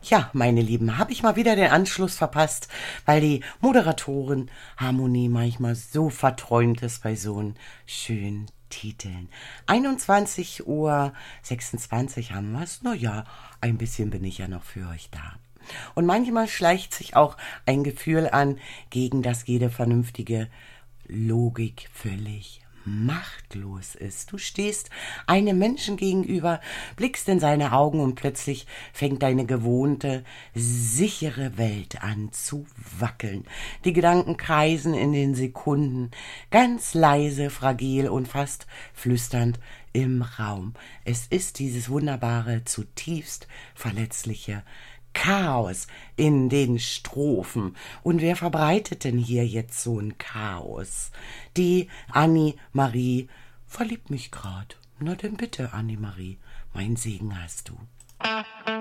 Ja, meine Lieben, habe ich mal wieder den Anschluss verpasst, weil die Moderatorin Harmonie manchmal so verträumt ist bei so einen schönen Titeln. 21:26 haben wir es. Na ja, ein bisschen bin ich ja noch für euch da. Und manchmal schleicht sich auch ein Gefühl an, gegen das jede vernünftige Logik völlig machtlos ist. Du stehst einem Menschen gegenüber, blickst in seine Augen und plötzlich fängt deine gewohnte, sichere Welt an zu wackeln. Die Gedanken kreisen in den Sekunden, ganz leise, fragil und fast flüsternd im Raum. Es ist dieses wunderbare, zutiefst verletzliche Chaos in den Strophen. Und wer verbreitet denn hier jetzt so ein Chaos? Die Annie-Marie verliebt mich grad. Na denn bitte, Annie-Marie, mein Segen hast du.